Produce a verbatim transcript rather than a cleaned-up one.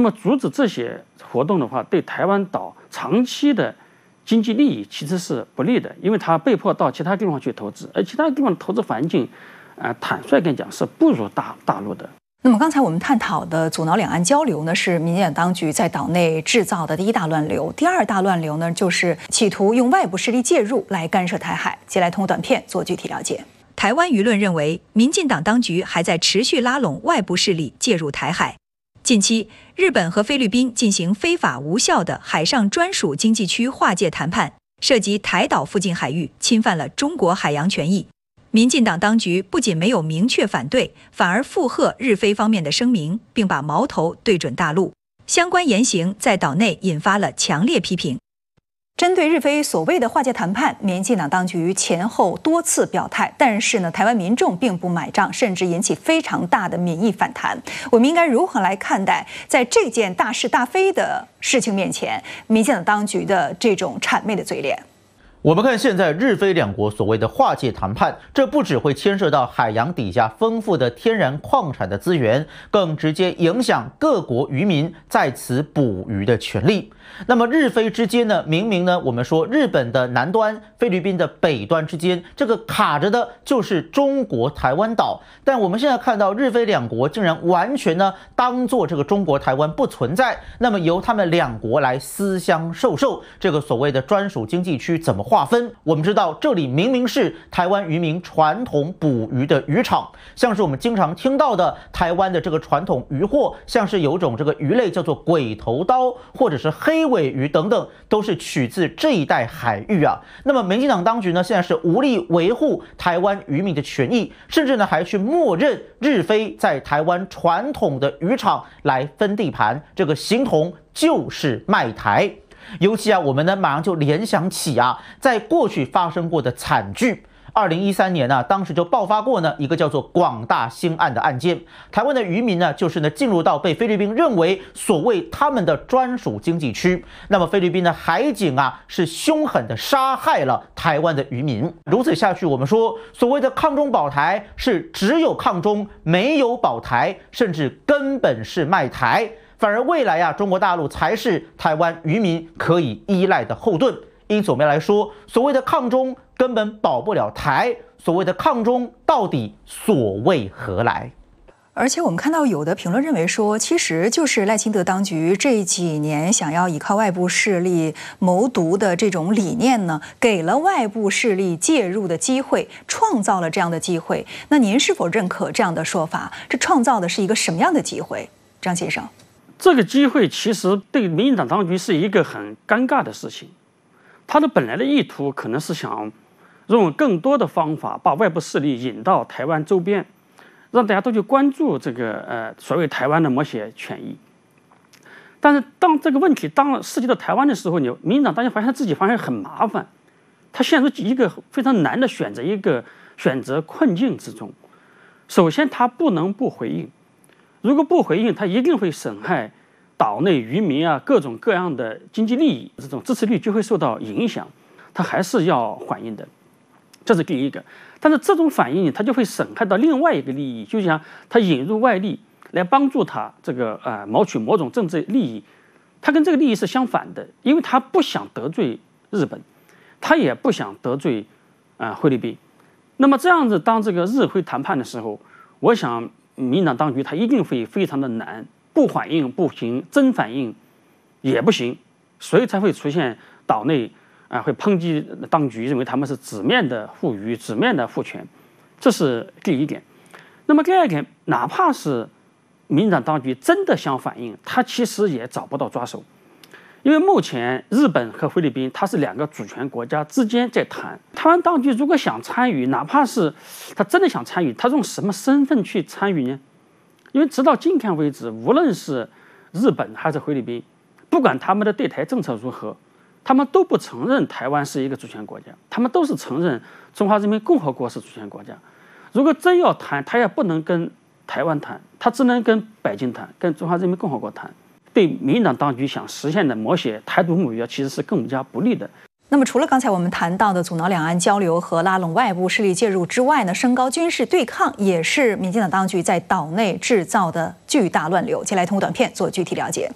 么阻止这些活动的话，对台湾岛长期的经济利益其实是不利的，因为它被迫到其他地方去投资，而其他地方的投资环境，呃，坦率跟讲是不如大大陆的。 那么刚才我们探讨的阻挠两岸交流呢，是民进党当局在岛内制造的第一大乱流。第二大乱流呢，就是企图用外部势力介入来干涉台海。接下来通过短片做具体了解。 台湾舆论认为，民进党当局还在持续拉拢外部势力介入台海。近期，日本和菲律宾进行非法无效的海上专属经济区划界谈判，涉及台岛附近海域，侵犯了中国海洋权益。民进党当局不仅没有明确反对，反而附和日菲方面的声明，并把矛头对准大陆。相关言行在岛内引发了强烈批评。 针对日菲所谓的划界谈判，民进党当局前后多次表态，但是呢，台湾民众并不买账，甚至引起非常大的民意反弹。我们应该如何来看待在这件大是大非的事情面前，民进党当局的这种谄媚的嘴脸？ 我们看现在日菲两国所谓的划界谈判，这不只会牵涉到海洋底下丰富的天然矿产的资源，更直接影响各国渔民在此捕鱼的权利。那么日菲之间呢，明明呢，我们说日本的南端、菲律宾的北端之间，这个卡着的就是中国台湾岛。但我们现在看到日菲两国竟然完全呢当做这个中国台湾不存在，那么由他们两国来私相授受，这个所谓的专属经济区怎么划分？我们知道这里明明是台湾渔民传统捕鱼的渔场，像是我们经常听到的台湾的这个传统渔获，像是有种这个鱼类叫做鬼头刀，或者是黑尾鱼等等，都是取自这一带海域啊。那么民进党当局呢，现在是无力维护台湾渔民的权益，甚至呢还去默认日菲在台湾传统的渔场来分地盘，这个形同就是卖台。尤其啊，我们呢马上就联想起啊，在过去发生过的惨剧。二零一三年呢、啊，当时就爆发过呢一个叫做广大兴案的案件。台湾的渔民呢，就是呢进入到被菲律宾认为所谓他们的专属经济区。那么菲律宾的海警啊，是凶狠的杀害了台湾的渔民。如此下去，我们说所谓的抗中保台是只有抗中没有保台，甚至根本是卖台。反而未来啊，中国大陆才是台湾渔民可以依赖的后盾。因此我们来说，所谓的抗中根本保不了台，所谓的抗中到底所谓何来？ 而且我们看到有的评论认为说，其实就是赖清德当局这几年想要依靠外部势力谋独的这种理念呢，给了外部势力介入的机会，创造了这样的机会。那您是否认可这样的说法？这创造的是一个什么样的机会？张先生， 这个机会其实对民进党当局是一个很尴尬的事情。他的本来的意图可能是想用更多的方法把外部势力引到台湾周边，让大家都去关注这个呃所谓台湾的某些权益。但是当这个问题当涉及到台湾的时候，你民进党当然发现自己发现很麻烦，他陷入一个非常难的选择一个选择困境之中。首先，他不能不回应，如果不回应，他一定会损害岛内渔民啊，各种各样的经济利益，这种支持率就会受到影响，他还是要反应的，这是第一个。但是这种反应，它就会损害到另外一个利益，就像他引入外力来帮助他这个呃谋取某种政治利益，他跟这个利益是相反的，因为他不想得罪日本，他也不想得罪啊、呃、菲律宾。那么这样子，当这个日菲谈判的时候，我想民进党当局他一定会非常的难。不反应不行，真反应也不行，所以才会出现岛内啊会抨击当局，认为他们是纸面的护渔、纸面的护权，这是第一点。那么第二点，哪怕是民进党当局真的想反应，他其实也找不到抓手，因为目前日本和菲律宾它是两个主权国家之间在谈，台湾当局如果想参与，哪怕是他真的想参与，他用什么身份去参与呢？因为直到今天为止，无论是日本还是菲律宾，不管他们的对台政策如何，他们都不承认台湾是一个主权国家，他们都是承认中华人民共和国是主权国家。如果真要谈，他也不能跟台湾谈，他只能跟北京谈，跟中华人民共和国谈。对民进党当局想实现的某些台独目标，其实是更加不利的。 那么，除了刚才我们谈到的阻挠两岸交流和拉拢外部势力介入之外呢，升高军事对抗也是民进党当局在岛内制造的巨大乱流。接下来通过短片做具体了解。